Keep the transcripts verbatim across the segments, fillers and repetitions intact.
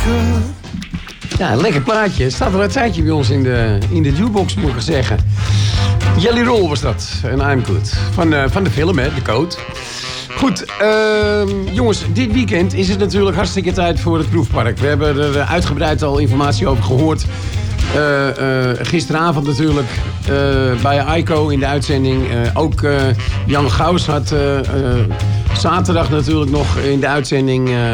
Ja, een lekker plaatje. Het staat al een tijdje bij ons in de, in de jukebox, moet ik zeggen. Jelly Roll was dat. En I'm Good. Van, uh, van de film, hè, De Code. Goed, uh, jongens, dit weekend is het natuurlijk hartstikke tijd voor het proefpark. We hebben er uitgebreid al informatie over gehoord. Uh, uh, gisteravond natuurlijk uh, bij Aiko in de uitzending. Uh, ook uh, Jan Gauws had uh, uh, zaterdag natuurlijk nog in de uitzending... Uh,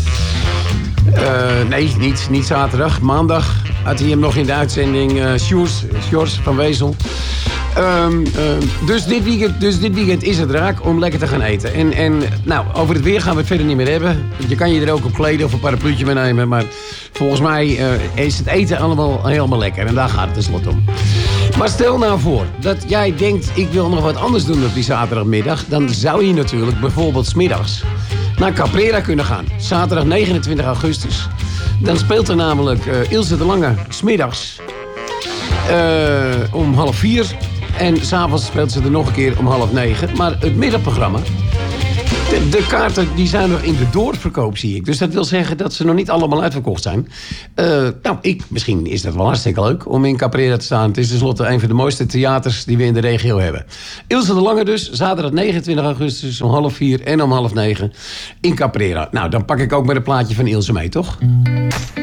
uh, nee, niet, niet zaterdag. Maandag had hij hem nog in de uitzending. Uh, Sjoers, Sjors van Wezel. Um, uh, dus, dit weekend, dus dit weekend is het raak om lekker te gaan eten. En, en nou, over het weer gaan we het verder niet meer hebben. Je kan je er ook op kleden of een parapluutje mee nemen. Maar volgens mij uh, is het eten allemaal helemaal lekker. En daar gaat het tenslotte om. Maar stel nou voor dat jij denkt, ik wil nog wat anders doen op die zaterdagmiddag. Dan zou je natuurlijk bijvoorbeeld 's middags naar Caprera kunnen gaan. Zaterdag negenentwintig augustus. Dan speelt er namelijk uh, Ilse de Lange 's middags uh, om half vier. En s'avonds speelt ze er nog een keer om half negen. Maar het middagprogramma, de, de kaarten die zijn nog in de doorverkoop, zie ik. Dus dat wil zeggen dat ze nog niet allemaal uitverkocht zijn. Uh, nou, ik, misschien is dat wel hartstikke leuk om in Caprera te staan. Het is tenslotte een van de mooiste theaters die we in de regio hebben. Ilse de Lange dus, zaterdag negenentwintig augustus om half vier en om half negen in Caprera. Nou, dan pak ik ook met een plaatje van Ilse mee, toch?